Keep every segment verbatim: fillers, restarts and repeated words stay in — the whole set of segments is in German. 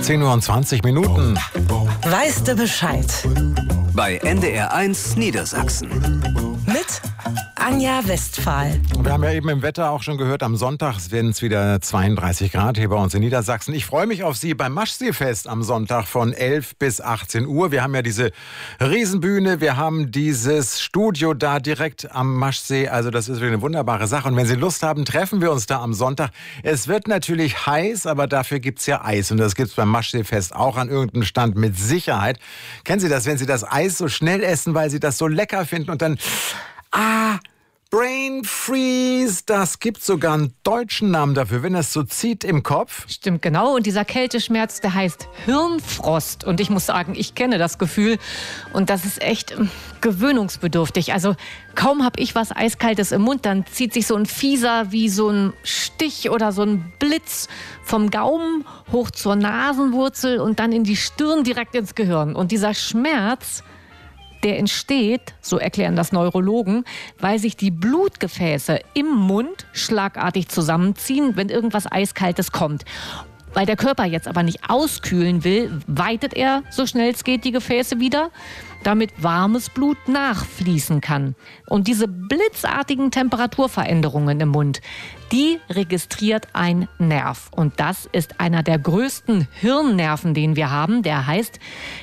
zehn Uhr und zwanzig Minuten. Weißt du Bescheid? Bei N D R eins Niedersachsen. Mit Anja Westphal. Wir haben ja eben im Wetter auch schon gehört, am Sonntag werden es wieder zweiunddreißig Grad hier bei uns in Niedersachsen. Ich freue mich auf Sie beim Maschseefest am Sonntag von elf bis achtzehn Uhr. Wir haben ja diese Riesenbühne, wir haben dieses Studio da direkt am Maschsee. Also das ist eine wunderbare Sache. Und wenn Sie Lust haben, treffen wir uns da am Sonntag. Es wird natürlich heiß, aber dafür gibt es ja Eis. Und das gibt es beim Maschseefest auch an irgendeinem Stand mit Sicherheit. Kennen Sie das, wenn Sie das Eis so schnell essen, weil Sie das so lecker finden und dann... Ah, Brain Freeze, das gibt sogar einen deutschen Namen dafür, wenn es so zieht im Kopf. Stimmt, genau. Und dieser Kälteschmerz, der heißt Hirnfrost. Und ich muss sagen, ich kenne das Gefühl. Und das ist echt äh, gewöhnungsbedürftig. Also kaum habe ich was Eiskaltes im Mund, dann zieht sich so ein fieser, wie so ein Stich oder so ein Blitz vom Gaumen hoch zur Nasenwurzel und dann in die Stirn direkt ins Gehirn. Und dieser Schmerz... der entsteht, so erklären das Neurologen, weil sich die Blutgefäße im Mund schlagartig zusammenziehen, wenn irgendwas Eiskaltes kommt. Weil der Körper jetzt aber nicht auskühlen will, weitet er, so schnell es geht, die Gefäße wieder, damit warmes Blut nachfließen kann. Und diese blitzartigen Temperaturveränderungen im Mund, die registriert ein Nerv. Und das ist einer der größten Hirnnerven, den wir haben. Der heißt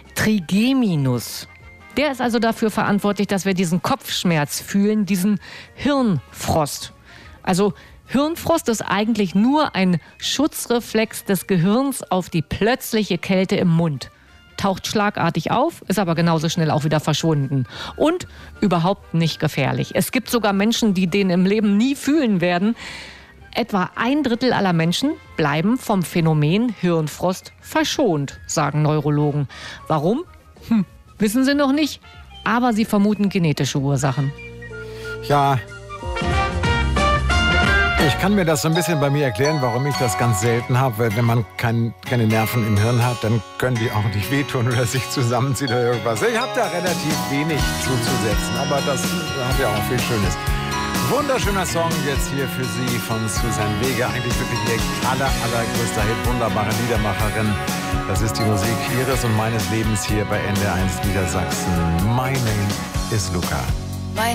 Trigeminus. Der ist also dafür verantwortlich, dass wir diesen Kopfschmerz fühlen, diesen Hirnfrost. Also Hirnfrost ist eigentlich nur ein Schutzreflex des Gehirns auf die plötzliche Kälte im Mund. Taucht schlagartig auf, ist aber genauso schnell auch wieder verschwunden. Und überhaupt nicht gefährlich. Es gibt sogar Menschen, die den im Leben nie fühlen werden. Etwa ein Drittel aller Menschen bleiben vom Phänomen Hirnfrost verschont, sagen Neurologen. Warum? Hm. Wissen sie noch nicht, aber sie vermuten genetische Ursachen. Ja, ich kann mir das so ein bisschen bei mir erklären, warum ich das ganz selten habe. Weil wenn man kein, keine Nerven im Hirn hat, dann können die auch nicht wehtun oder sich zusammenziehen oder irgendwas. Ich habe da relativ wenig zuzusetzen, aber das hat ja auch viel Schönes. Wunderschöner Song jetzt hier für Sie von Susanne Vega. Eigentlich wirklich Ihr aller, allergrößter Hit. Wunderbare Liedermacherin. Das ist die Musik Ihres und meines Lebens hier bei N D R eins Niedersachsen. My name is Luca.